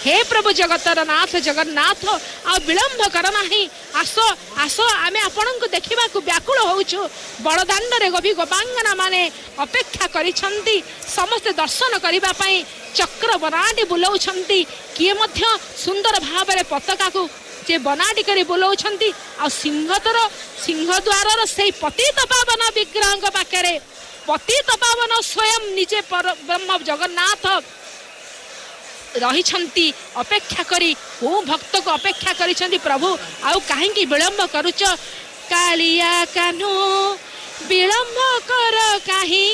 हे प्रभु जगतर नाथ जगन्नाथ आ विलंब कर नाही आस आस आमे आपन को देखिबा को व्याकुल होउछु बड़दांड रे गोपी गोपांगना माने अपेक्षा करिसंती समस्त दर्शन करिबा पई चक्र बनाडी बुलाउछंती किए मध्य सुंदर भाव पताका को जे बनाडी करी बुलाउछंती आ सिंहद्वार से पतित पावन विग्रह पाखे पतित पावन स्वयं निजे ब्रह्म जगन्नाथ रही अपेक्षा करी को भक्त को अपेक्षा करी प्रभु आउ कहीं विलंब करुच कालिया कान्हो विलंब कर कहीं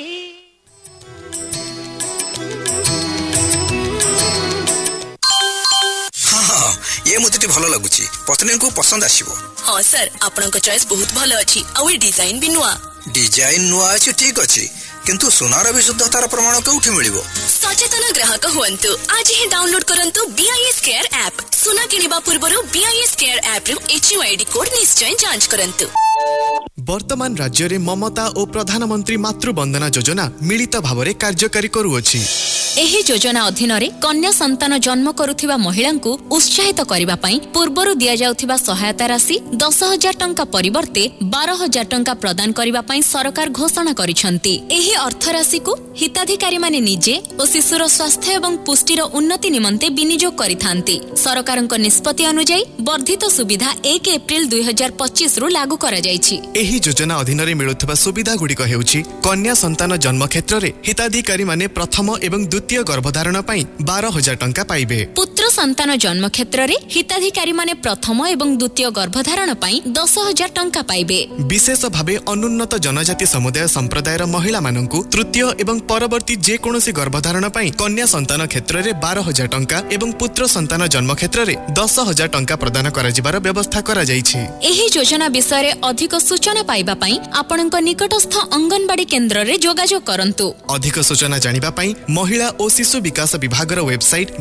हाँ ये मुझे भल लगुच पत्नी को पसंद आसीबो। हाँ सर आपन चॉइस बहुत भल अच्छी आ डिजाइन भी नुआ नुआ अच्छी ठीक अच्छी किंतु सुनार विशुद्धतार प्रमाण केउठी मिलिबो? सचेतन ग्राहक हुअन्तु आज ही डाउनलोड करंतु बीआईएस केयर ऐप सुना किनिबा पूर्वरु बीआईएस केयर ऐप रु HUID कोड निश्चय जांच करंतु। वर्तमान राज्य रे ममता और प्रधानमंत्री मातृवंदना योजना मिलित भावरे कार्यकारी करूअछि। एही योजना अधीन रे कन्या संतान जन्म करुथिबा महिलांकु उत्साहित करिबा पई पूर्वरु दिया जाउथिबा सहायता राशि 10,000 टंका परिवर्ते 12,000 टंका प्रदान करिबा पई सरकार घोषणा करिसंती। एही अर्थ राशि को हिताधिकारी माने निजे और शिशुर स्वास्थ्य एवं पुष्टिर उन्नति निमंते विनियोग करिथांती। सरकारक निष्पत्ति अनुसार वर्धित सुविधा 1 एप्रिल 2025 रु लागू करा जायछि। एही योजना अधीन रे मिलुथिबा सुविधा गुड़िक हेउछि कन्या संतान जन्म क्षेत्र रे हिताधिकारी माने प्रथम एवं द्वितीय गर्भधारण पई 12,000 टंका पाइबे। पुत्र संतान जन्म क्षेत्र रे हिताधिकारी माने प्रथम एवं द्वितीय गर्भधारण पई 10,000 टंका पाइबे। विशेष भावे अनुन्नत जनजाति समुदाय संप्रदायर महिला माननकु तृतीय एवं परवर्ती जे कोनोसी गर्भधारण पई कन्या संतान क्षेत्र रे 12,000 टंका एवं पुत्र संतान जन्म क्षेत्र रे 10,000 टंका प्रदान करा जिबार व्यवस्था करा जायछि। एही योजना विषय रे अधिक सूचना पाइबा पई आपणक निकटस्थ अंगनवाड़ी केंद्र रे जोगाजोग करंतु। अधिक सूचना जानिबा पई महिला और शिशु विकास विभाग रो वेबसाइट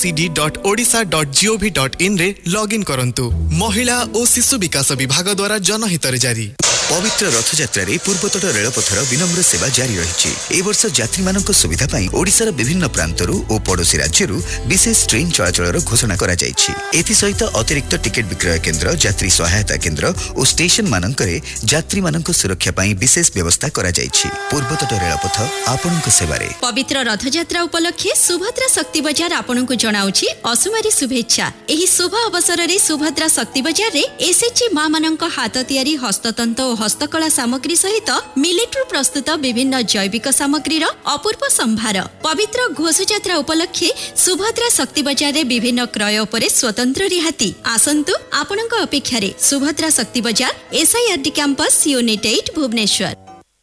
wcd.odisha.gov.in रे लॉगिन करंतु। महिला और शिशु विकास विभाग द्वारा जनहित रे जारी। पवित्र रथयात्रा रे पूर्वतट रेलपथर विनम्र सेवा जारी रहिछि। ए वर्ष यात्री मानक सुविधा पई ओडिसा रो विभिन्न प्रांतरु और पड़ोसी राज्यरु विशेष ट्रेन चलाचलर घोषणा करा जायछि। एथि सहित अतिरिक्त टिकेट विक्रय केंद्र यात्री सहायता केंद्र और स्टेशन मानकरे यात्री मानक सुरक्षा पई विशेष व्यवस्था करा जायछि। पूर्वतट रेलपथ आपनक सेवारे। पवित्र रथयात्रा उपलक्षे सुभद्रा शक्ति बजार आपनक जणाउछि असुमारी शुभेच्छा। एही शुभ अवसर रे सुभद्रा शक्ति बजार रे एसएचजी मां मानक हाथ तयारी हस्ततंत्र और हस्तकला सामग्री सहित मिलिट्रु प्रस्तुत विभिन्न जैविक सामग्रीर अपूर्व संभार। पवित्र घोषयात्रा उपलक्षे सुभद्रा शक्ति बजार रे विभिन्न क्रय उपरे स्वतंत्र रिहाती। आसंतु आपनक अपेक्षा रे सुभद्रा शक्ति बजार SIRD कैंपस यूनिट 8 भुवनेश्वर।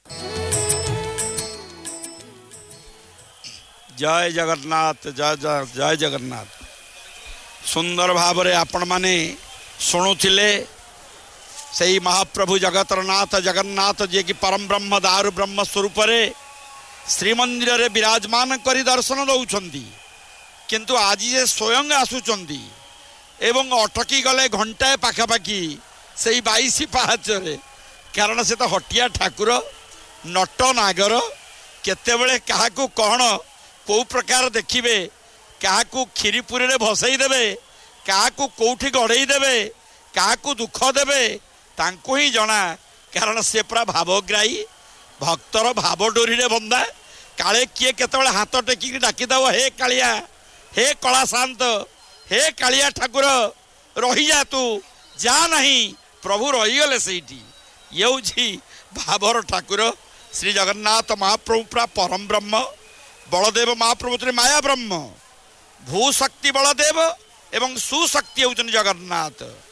जय जगन्नाथ जय जगन्नाथ। सुंदर भाव रे आपण माने शुणुथिले सही महाप्रभु जगतर नाथ जगन्नाथ जे कि परम ब्रह्म दारु ब्रह्म स्वरूप श्रीमंदिर रे विराजमान करी दर्शन दौरान किंतु आज ये स्वयं आसुचंदी एवं अटकी गले घंटाए पाखापाखि से 22 पाहाचरे कारण से तो हटिया ठाकुर नट नागर केतेबेले काहाकू कौन कौ प्रकार देखिबे काहाकू खीरीपुरी रे भसई देबे काहाकू कोठी गड़ई देबे काहाकू दुख देबे तांको ही जना कारण से पूरा भावग्राही भक्तर भाव डोरी रे बंदा काले किए केतेबेले हाथ टेकी डाकिदव हे कालिया हे कला शांत हे कालिया ठाकुर रही जा तू जा नहीं प्रभु रहीगले सेठी ये भावर ठाकुर श्री जगन्नाथ महाप्रभु पूरा परम ब्रह्म बलदेव महाप्रभु माया ब्रह्म भूशक्ति बलदेव एवं सुशक्ति होउछन जगन्नाथ।